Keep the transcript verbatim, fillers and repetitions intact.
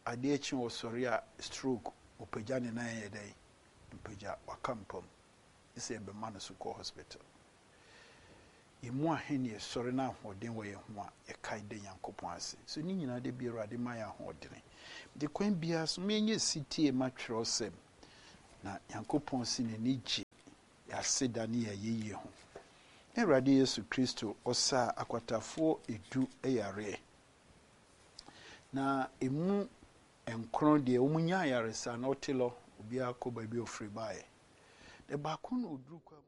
ade echi wo sori a stroke opagya ne nan ye dai mpagya wakampam ise be man so ko hospital imu ahene sori na ahoden wo ye ho a e kai de Yankopon ase so ni nyina de bi Awurade ma ya ahoden de kwan bia so menye sitie matwero sem na Yankopon si ne nigi ya seda ne ya yeye ho Awurade Yesu Kristo osa akwatafo edu eyare na emu enkron de omunya yaresa na otelo obi akoba bi ofri bae de ba ko no oduru kwa